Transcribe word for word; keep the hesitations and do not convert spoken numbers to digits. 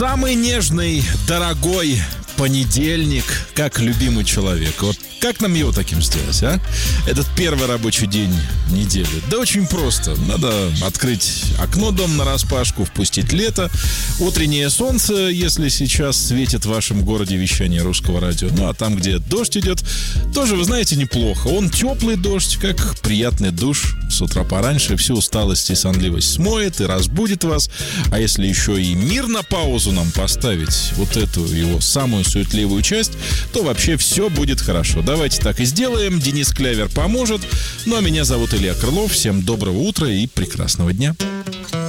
самый нежный, дорогой понедельник, как любимый человек. Вот как нам его таким сделать, а? Этот первый рабочий день недели. Да очень просто. Надо открыть окно дома нараспашку, впустить лето, утреннее солнце, если сейчас светит в вашем городе вещание Русского радио. Ну, а там, где дождь идет, тоже, вы знаете, неплохо. Он теплый дождь, как приятный душ с утра пораньше. Всю усталость и сонливость смоет и разбудит вас. А если еще и мир на паузу нам поставить, вот эту его самую суетливую часть, то вообще все будет хорошо. Давайте так и сделаем. Денис Клявер поможет. Ну, а меня зовут Илья Крылов. Всем доброго утра и прекрасного дня.